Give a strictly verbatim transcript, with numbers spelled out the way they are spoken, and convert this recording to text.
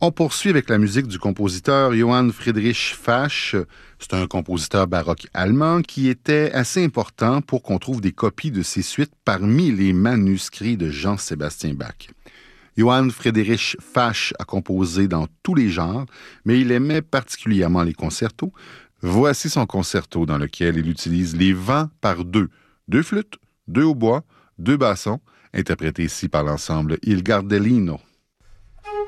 On poursuit avec la musique du compositeur Johann Friedrich Fasch. C'est un compositeur baroque allemand qui était assez important pour qu'on trouve des copies de ses suites parmi les manuscrits de Jean-Sébastien Bach. Johann Friedrich Fasch a composé dans tous les genres, mais il aimait particulièrement les concertos. Voici son concerto dans lequel il utilise les vents par deux. Deux flûtes, deux hautbois, deux bassons, interprétés ici par l'ensemble Il Gardellino.